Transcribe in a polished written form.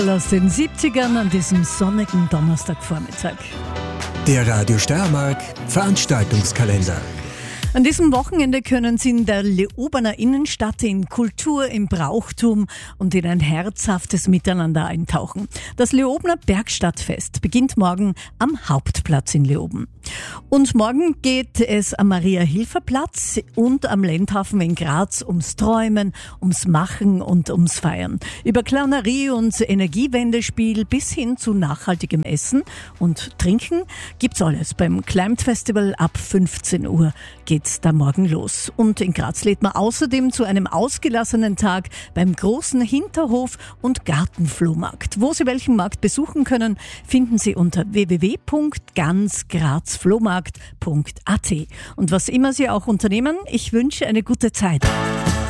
Aus den 70ern an diesem sonnigen Donnerstagvormittag. Der Radio Steiermark Veranstaltungskalender. An diesem Wochenende können Sie in der Leobener Innenstadt in Kultur, im Brauchtum und in ein herzhaftes Miteinander eintauchen. Das Leobener Bergstadtfest beginnt morgen am Hauptplatz in Leoben. Und morgen geht es am Maria-Hilfer-Platz und am Lendhafen in Graz ums Träumen, ums Machen und ums Feiern. Über Clownerie und Energiewendespiel bis hin zu nachhaltigem Essen und Trinken gibt's alles. Beim Climate Festival ab 15 Uhr geht's da morgen los. Und in Graz lädt man außerdem zu einem ausgelassenen Tag beim großen Hinterhof- und Gartenflohmarkt. Wo Sie welchen Markt besuchen können, finden Sie unter www.ganzgrazflohmarkt.at. Und was immer Sie auch unternehmen, ich wünsche eine gute Zeit.